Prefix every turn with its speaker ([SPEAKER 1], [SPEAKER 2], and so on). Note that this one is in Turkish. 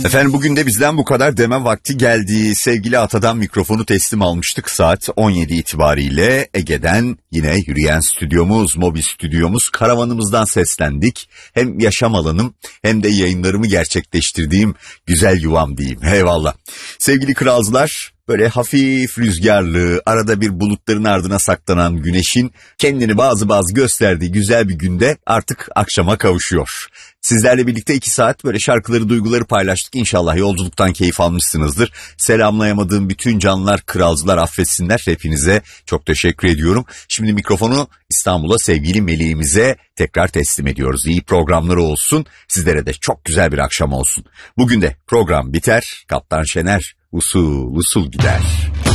[SPEAKER 1] Efendim bugün de bizden bu kadar deme vakti geldi. Sevgili Ata'dan mikrofonu teslim almıştık saat 17 itibariyle. Ege'den yine yürüyen stüdyomuz, mobil stüdyomuz, karavanımızdan seslendik. Hem yaşam alanım hem de yayınlarımı gerçekleştirdiğim güzel yuvam diyeyim. Eyvallah. Sevgili kralcılar, böyle hafif rüzgarlı, arada bir bulutların ardına saklanan güneşin kendini bazı gösterdiği güzel bir günde artık akşama kavuşuyor. Sizlerle birlikte 2 saat böyle şarkıları, duyguları paylaştık. İnşallah yolculuktan keyif almışsınızdır. Selamlayamadığım bütün canlılar, kralcılar affetsinler. Hepinize çok teşekkür ediyorum. Şimdi mikrofonu İstanbul'a sevgili meleğimize tekrar teslim ediyoruz. İyi programları olsun. Sizlere de çok güzel bir akşam olsun. Bugün de program biter. Kaptan Şener usul usul gider.